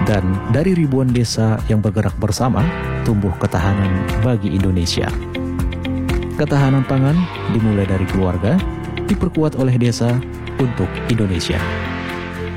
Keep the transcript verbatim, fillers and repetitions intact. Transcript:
Dan dari ribuan desa yang bergerak bersama, tumbuh ketahanan bagi Indonesia. Ketahanan pangan dimulai dari keluarga, diperkuat oleh desa untuk Indonesia.